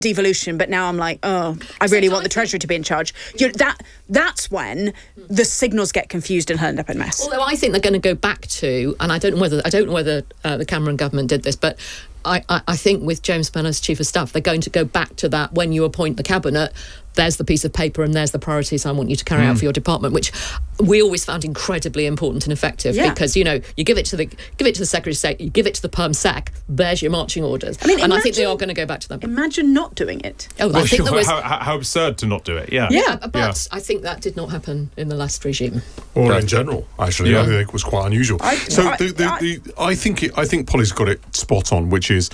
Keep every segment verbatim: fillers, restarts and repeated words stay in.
devolution, but now I'm like, oh, I really want the Treasury to be in charge. You know, that that's when the signals get confused and end up in mess. Although I think they're going to go back to, and I don't know whether I don't know whether uh, the Cameron government did this, but I, I, I think with James Spanner as Chief of Staff, they're going to go back to that. When you appoint the cabinet, there's the piece of paper and there's the priorities I want you to carry mm. out for your department, which we always found incredibly important and effective yeah. because, you know, you give it to the give it to the Secretary of State, you give it to the Perm Sec, there's your marching orders. I mean, and imagine, I think they are going to go back to them. Imagine not doing it. Oh, well, I think sure. there was, how, how absurd to not do it, yeah. Yeah, but yeah. I think that did not happen in the last regime. Or in general, actually. Yeah. I think it was quite unusual. I, so I, the, the, I, the, I think it, I think Polly's got it spot on, which is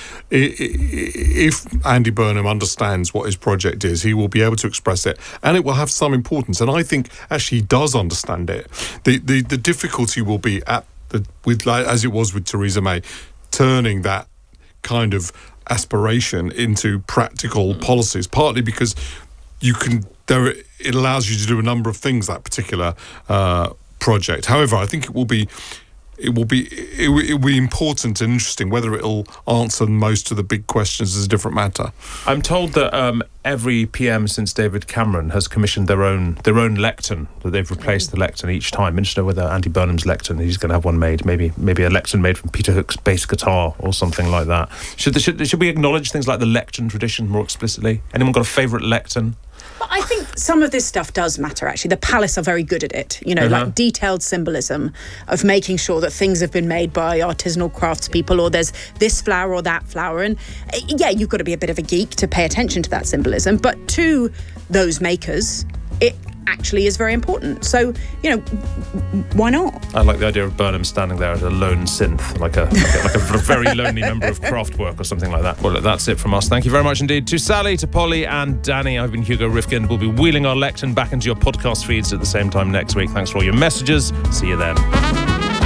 if Andy Burnham understands what his project is, he will be able to express it, and it will have some importance. And I think actually he does understand it. The the, the difficulty will be at the with like, as it was with Theresa May, turning that kind of aspiration into practical mm. policies. Partly because you can there it allows you to do a number of things, that particular uh, project. However, I think it will be. It will be it will, it will be important and interesting. Whether it'll answer most of the big questions is a different matter. I'm told that um, every P M since David Cameron has commissioned their own their own lectern, that they've replaced the lectern each time. I'm interested whether Andy Burnham's lectern, he's going to have one made, maybe maybe a lectern made from Peter Hook's bass guitar or something like that. Should, the, should, should we acknowledge things like the lectern tradition more explicitly? Anyone got a favourite lectern? But I think some of this stuff does matter, actually. The Palace are very good at it, you know, uh-huh. like detailed symbolism of making sure that things have been made by artisanal craftspeople, or there's this flower or that flower. And yeah, you've got to be a bit of a geek to pay attention to that symbolism. But to those makers, it actually is very important. So, you know, why not? I like the idea of Burnham standing there as a lone synth, like a, like a, like a very lonely member of Kraftwerk or something like that. Well, that's it from us. Thank you very much indeed to Sally, to Polly and Danny. I've been Hugo Rifkin. We'll be wheeling our lectern back into your podcast feeds at the same time next week. Thanks for all your messages. See you then.